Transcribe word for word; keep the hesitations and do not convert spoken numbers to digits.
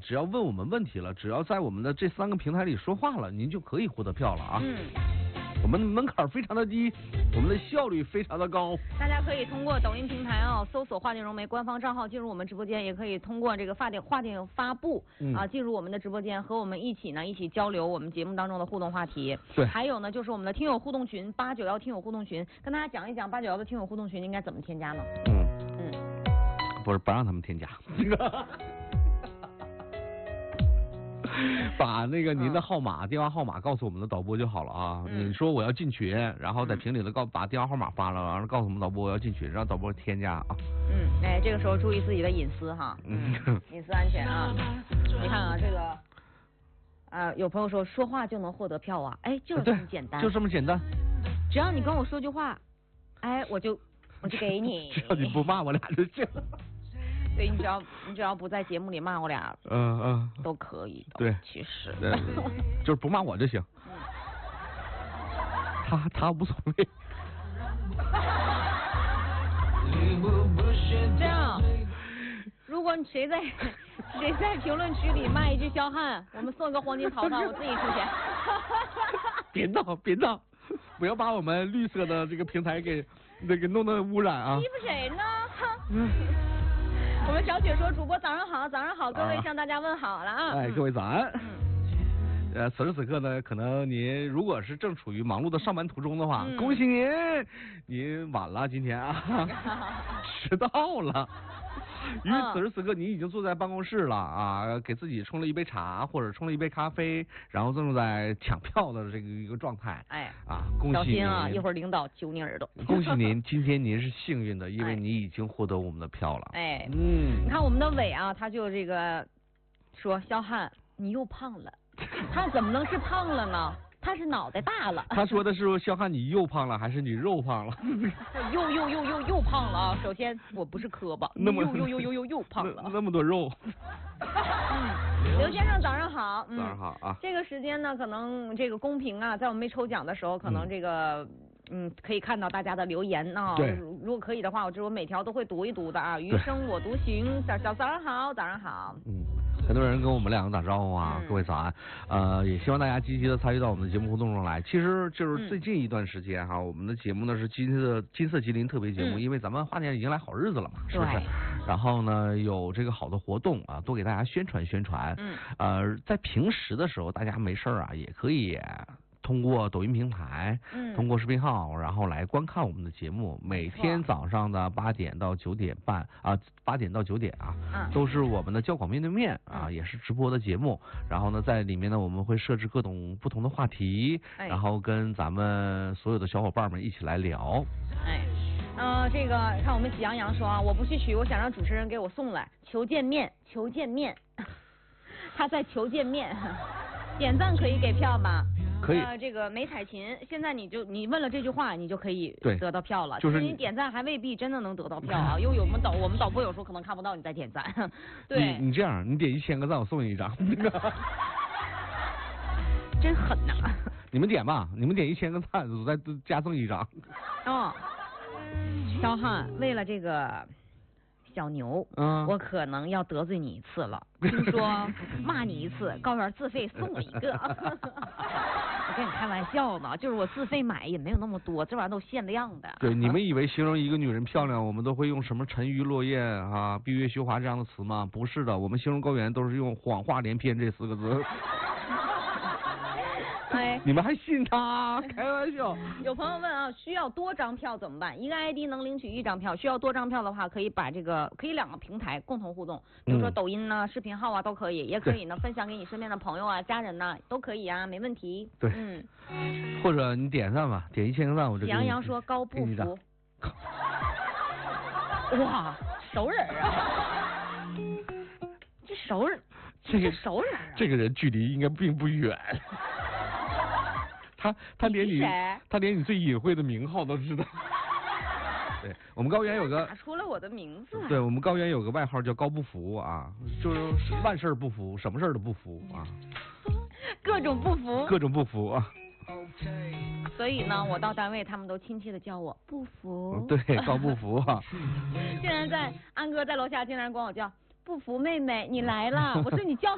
只要问我们问题了，只要在我们的这三个平台里说话了，您就可以获得票了啊。 嗯。 我们门槛非常的低，我们的效率非常的高。 大家可以通过抖音平台啊、哦、搜索华电融媒官方账号进入我们直播间，也可以通过这个华电华电发布、嗯、啊进入我们的直播间，和我们一起呢一起交流我们节目当中的互动话题。 对， 还有呢就是我们的听友互动群八九幺听友互动群，跟大家讲一讲八九幺的听友互动群应该怎么添加呢？ 嗯嗯， 不是不让他们添加。把那个您的号码、嗯、电话号码告诉我们的导播就好了啊！嗯、你说我要进群，然后在群里头告把电话号码发了，然后告诉我们导播我要进群，让导播添加啊。 嗯，哎，这个时候注意自己的隐私哈，嗯，隐私安全啊。你看啊，这个，呃，有朋友说说话就能获得票啊，哎，就是这么简单， 就这么简单。 只要你跟我说句话，哎，我就我就给你。 只要你不骂我俩就行。 对，你只要你只要不在节目里骂我俩， 嗯嗯， 都可以的。 对， 其实对，就是不骂我就行。嗯、他他无所谓。 这样，如果谁在谁在评论区里骂一句彪悍，我们送一个黄金淘淘，我自己出钱。 别闹别闹，不要把我们绿色的这个平台给那个弄得污染啊！ 欺负谁呢？嗯我们小雪说：“主播早上好，早上好，各位向大家问好了啊！” 哎，各位早安。嗯、呃，此时此刻呢，可能您如果是正处于忙碌的上班途中的话，嗯、恭喜您，您晚了今天啊，迟到了。因为此时此刻你已经坐在办公室了啊，给自己冲了一杯茶或者冲了一杯咖啡，然后正在抢票的这个一个状态。 哎， 啊，恭喜您！ 小心啊，一会儿领导揪你耳朵。 恭喜您，今天您是幸运的，因为你已经获得我们的票了。 哎，嗯，你看我们的伟啊，他就这个说，肖汉你又胖了，他怎么能是胖了呢？他是脑袋大了。 他说的是肖汉你又胖了还是你肉胖了？ 又又又又又胖了啊！首先我不是磕巴， 那么又又又又又又胖了， 那, 那么多肉。 嗯，刘先生早上好。 嗯、早上好啊。 这个时间呢，可能这个公屏啊，在我们没抽奖的时候，可能这个。嗯嗯，可以看到大家的留言啊。 对。 如果可以的话，我这我每条都会读一读的啊。余生我独行，早早早上好，早上好。 嗯，很多人跟我们两个打招呼啊，嗯、各位早安。呃，也希望大家积极的参与到我们的节目互动中来。其实就是最近一段时间哈，嗯、我们的节目呢是金色金色吉林特别节目，嗯、因为咱们华年迎来好日子了嘛，是不是？然后呢，有这个好的活动啊，多给大家宣传宣传。嗯。呃，在平时的时候，大家没事啊，也可以。通过抖音平台，嗯，通过视频号，然后来观看我们的节目。每天早上的八点到九点半啊，八点到九点啊，嗯、都是我们的交广面对面啊，嗯、也是直播的节目。然后呢，在里面呢，我们会设置各种不同的话题，哎、然后跟咱们所有的小伙伴们一起来聊。 哎，呃，这个看我们喜羊羊说啊，我不去取，我想让主持人给我送来，求见面，求见面。他在求见面，点赞可以给票吧？ 可以。 呃，这个没彩琴，现在你就你问了这句话，你就可以得到票了。 就是你点赞还未必真的能得到票啊，因为我们导我们导播有时候可能看不到你在点赞。对。 你你这样，你点一千个赞，我送你一张。 真狠呐！ 你们点吧，你们点一千个赞，我再加赠一张。 哦，肖汉，为了这个。小牛，嗯，我可能要得罪你一次了。听说骂你一次，高原自费送我一个。我跟你开玩笑呢，就是我自费买也没有那么多，这玩意儿都限量的。 对，你们以为形容一个女人漂亮，我们都会用什么沉鱼落雁啊、闭月羞花这样的词吗？不是的，我们形容高原都是用谎话连篇这四个字。 哎， 你们还信他？开玩笑。 有朋友问啊，需要多张票怎么办？一个 I D 能领取一张票，需要多张票的话，可以把这个可以两个平台共同互动，比如说抖音呐、啊、视频号啊都可以，也可以呢分享给你身边的朋友啊、家人呐、啊、都可以啊，没问题。 对，嗯。或者你点赞吧，点一千个赞我就。 杨洋说高不服。哇，熟人啊！这熟人， 这个熟人、啊， 这个人距离应该并不远。他他连你他连你最隐晦的名号都知道。对，我们高原有个打出了我的名字。 对，我们高原有个外号叫高不服啊，就是万事不服，什么事都不服啊， 各种不服， 各种不服啊。 所以呢，我到单位他们都亲切的叫我不服。 对，高不服啊。 竟然在安哥在楼下竟然管我叫不服妹妹，你来了，我说你叫。